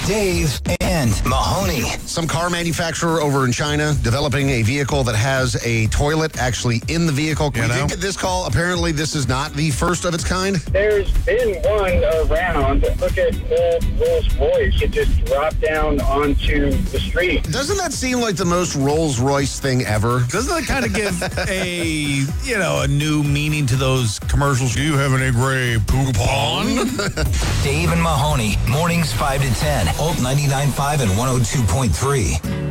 Dave and Mahoney. Some car manufacturer over in China developing a vehicle that has a toilet actually in the vehicle. We did get this call. Apparently, this is not the first of its kind. There's been one around. Look at old Rolls-Royce. It just dropped down onto the street. Doesn't that seem like the most Rolls-Royce thing ever? Doesn't that kind of give a new meaning to those commercials? Do you have any gray poop on? Dave and Mahoney, mornings 5 to 10. Alt 99.5 and 102.3.